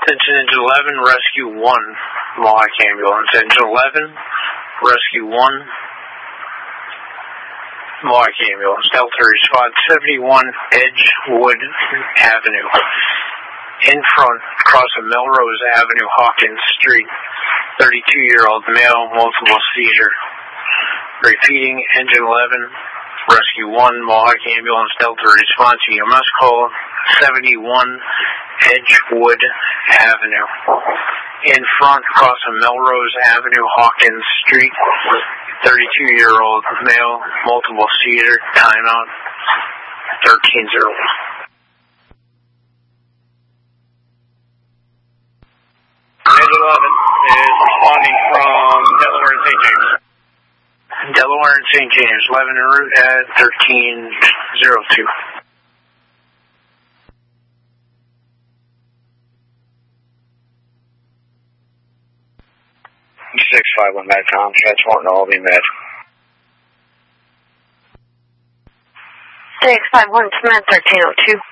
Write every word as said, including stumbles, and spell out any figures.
Attention Engine eleven, Rescue one, Mohawk Ambulance. Engine eleven, Rescue one, Mohawk Ambulance. Delta response seventy-one Edgewood Avenue. In front, across a Melrose Avenue, Hawkins Street. thirty-two-year-old male, multiple seizure. Repeating, Engine eleven, Rescue one, Mohawk Ambulance, Delta response. You must call seventy-one Edgewood Avenue. In front, across a Melrose Avenue, Hawkins Street. thirty-two-year-old male, multiple seizure. Timeout, thirteen zero. Engine eleven is responding from Delaware and Saint James. Delaware and Saint James, eleven en route at thirteen zero two. six five one Medcom, transport to Albany Med. six five one, Command thirteen oh two.